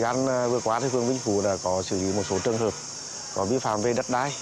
Gian vừa qua thì phường Vĩnh Phú đã có xử lý một số trường hợp có vi phạm về đất đai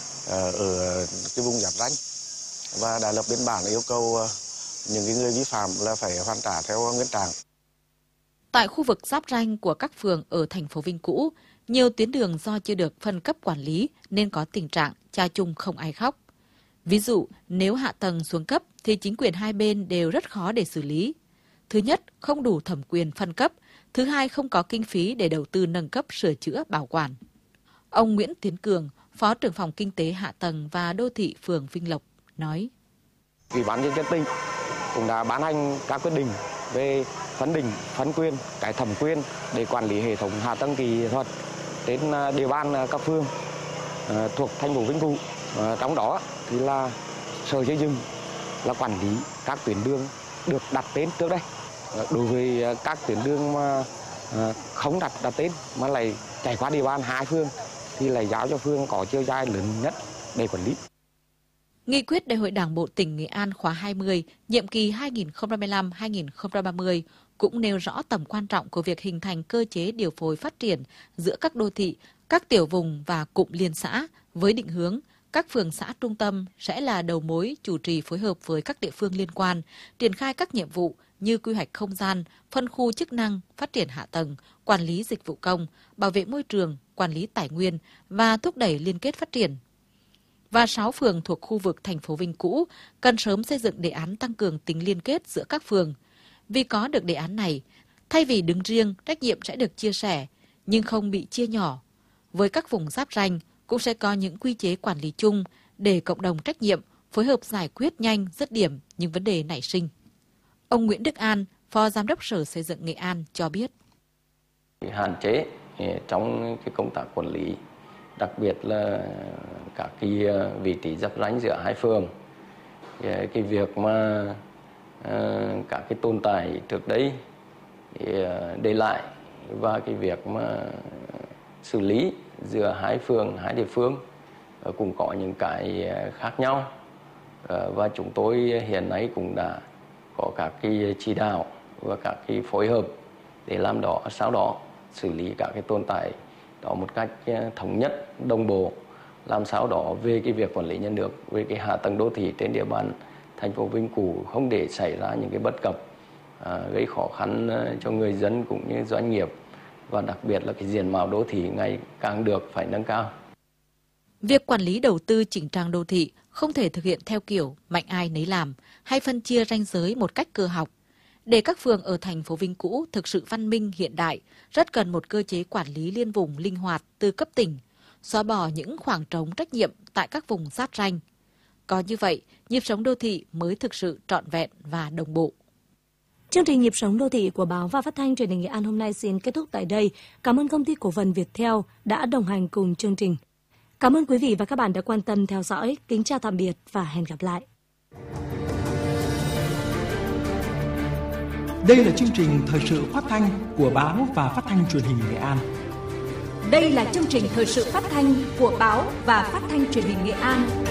ở cái vùng giáp ranh và đã lập biên bản yêu cầu những người vi phạm là phải hoàn trả theo nguyên trạng. Tại khu vực giáp ranh của các phường ở thành phố Vinh cũ, nhiều tuyến đường do chưa được phân cấp quản lý nên có tình trạng cha chung không ai khóc. Ví dụ, nếu hạ tầng xuống cấp thì chính quyền hai bên đều rất khó để xử lý. Thứ nhất, không đủ thẩm quyền phân cấp. Thứ hai, không có kinh phí để đầu tư nâng cấp sửa chữa bảo quản. Ông Nguyễn Tiến Cường, Phó trưởng phòng Kinh tế Hạ tầng và Đô thị phường Vinh Lộc nói: Ủy ban nhân dân tỉnh cũng đã ban hành các quyết định về phân định, phân quyền, cái thẩm quyền để quản lý hệ thống hạ tầng kỹ thuật trên địa bàn các phường thuộc thành phố Vinh Phú. Trong đó thì là Sở Xây dựng là quản lý các tuyến đường được đặt tên trước đây. Đối với các tuyến đường mà không đặt tên mà lại chạy qua địa bàn hai phường thì lại giao cho phường có chiều dài lớn nhất để quản lý. Nghị quyết Đại hội Đảng bộ tỉnh Nghệ An khóa 20, nhiệm kỳ 2025-2030 cũng nêu rõ tầm quan trọng của việc hình thành cơ chế điều phối phát triển giữa các đô thị, các tiểu vùng và cụm liên xã với định hướng các phường xã trung tâm sẽ là đầu mối chủ trì phối hợp với các địa phương liên quan, triển khai các nhiệm vụ như quy hoạch không gian, phân khu chức năng, phát triển hạ tầng, quản lý dịch vụ công, bảo vệ môi trường, quản lý tài nguyên và thúc đẩy liên kết phát triển. Và 6 phường thuộc khu vực thành phố Vinh cũ cần sớm xây dựng đề án tăng cường tính liên kết giữa các phường. Vì có được đề án này, thay vì đứng riêng, trách nhiệm sẽ được chia sẻ, nhưng không bị chia nhỏ. Với các vùng giáp ranh cũng sẽ có những quy chế quản lý chung để cộng đồng trách nhiệm, phối hợp giải quyết nhanh, dứt điểm những vấn đề nảy sinh. Ông Nguyễn Đức An, Phó Giám đốc Sở Xây dựng Nghệ An cho biết: Hạn chế trong cái công tác quản lý, đặc biệt là các cái vị trí giáp ranh giữa hai phường, cái việc mà các cái tồn tại trước đây để lại và cái việc mà xử lý giữa hai phường, hai địa phương cũng có những cái khác nhau, và chúng tôi hiện nay cũng đã có các cái chỉ đạo và các cái phối hợp để làm đó, sau đó xử lý các cái tồn tại đó một cách thống nhất, đồng bộ, làm sao đó về cái việc quản lý nhà nước, về cái hạ tầng đô thị trên địa bàn thành phố Vinh cũ không để xảy ra những cái bất cập gây khó khăn cho người dân cũng như doanh nghiệp, và đặc biệt là cái diện mạo đô thị ngày càng được phải nâng cao. Việc quản lý đầu tư chỉnh trang đô thị không thể thực hiện theo kiểu mạnh ai nấy làm hay phân chia ranh giới một cách cơ học. Để các phường ở thành phố Vinh cũ thực sự văn minh hiện đại, rất cần một cơ chế quản lý liên vùng linh hoạt từ cấp tỉnh, xóa bỏ những khoảng trống trách nhiệm tại các vùng giáp ranh. Có như vậy, nhịp sống đô thị mới thực sự trọn vẹn và đồng bộ. Chương trình Nhịp sống đô thị của Báo và Phát thanh Truyền hình Nghệ An hôm nay xin kết thúc tại đây. Cảm ơn Công ty Cổ phần Viettel đã đồng hành cùng chương trình. Cảm ơn quý vị và các bạn đã quan tâm theo dõi. Kính chào tạm biệt và hẹn gặp lại. Đây là chương trình thời sự phát thanh của Báo và Phát thanh Truyền hình Nghệ An. Đây là chương trình thời sự phát thanh của Báo và Phát thanh Truyền hình Nghệ An.